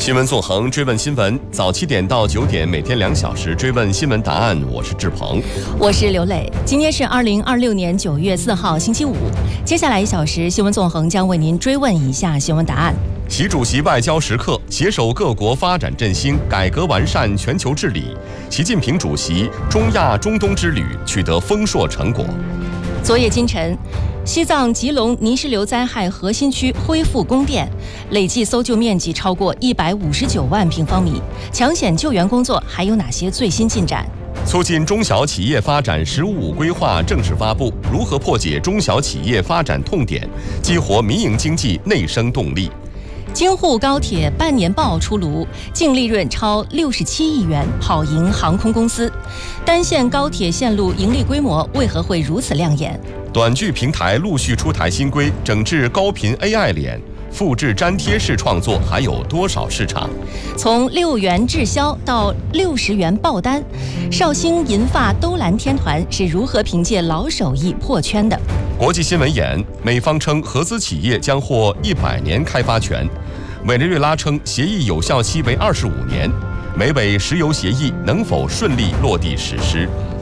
新闻纵横，追问新闻，早7点到9点，每天2小时追问新闻答案。我是志鹏， 我是刘磊。今天是2026年9月4号，星期五。接下来1小时，新闻纵横将为您追问以下新闻答案： 习主席外交时刻，携手各国发展振兴、改革完善全球治理。习近平主席中亚中东之旅取得丰硕成果。 昨夜今晨，西藏吉隆泥石流灾害核心区恢复供电，累计搜救面积超过159万平方米。抢险救援工作还有哪些最新进展？ 促进中小企业发展“十五五”规划正式发布，如何破解中小企业发展痛点，激活民营经济内生动力？ 京沪高铁半年报出炉，净利润超67亿元，跑赢航空公司。单线高铁线路盈利规模为何会如此亮眼？ 短剧平台陆续出台新规，整治高频 AI 脸，复制粘贴式创作还有多少市场？ 从6元滞销到60元爆单，绍兴银发兜蓝天团是如何凭借老手艺破圈的？ 国际新闻眼，美方称合资企业将获100年开发权，委内瑞拉称协议有效期为25年，美委石油协议能否顺利落地实施？